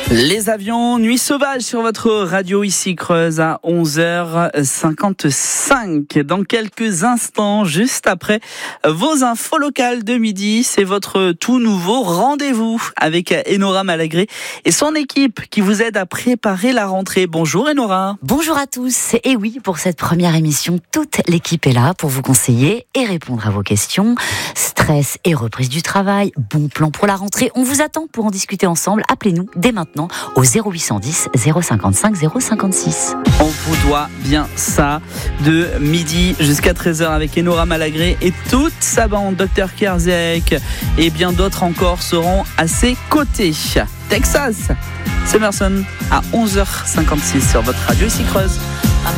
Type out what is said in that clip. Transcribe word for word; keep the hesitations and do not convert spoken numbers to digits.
Les avions, nuit sauvage sur votre radio ici Creuse à onze heures cinquante-cinq. Dans quelques instants, juste après vos infos locales de midi, c'est votre tout nouveau rendez-vous avec Enora Malagré et son équipe qui vous aide à préparer la rentrée. Bonjour Enora. Bonjour à tous. Et oui, pour cette première émission, toute l'équipe est là pour vous conseiller et répondre à vos questions. Stress et reprise du travail, bon plan pour la rentrée. On vous attend pour en discuter ensemble. Appelez-nous dès maintenant au zéro huit cent dix zéro cinquante-cinq zéro cinquante-six. On vous doit bien ça de midi jusqu'à treize heures avec Enora Malagré et toute sa bande. Docteur Kerzek et bien d'autres encore seront à ses côtés. Texas, Summerson à onze heures cinquante-six sur votre radio ici Creuse.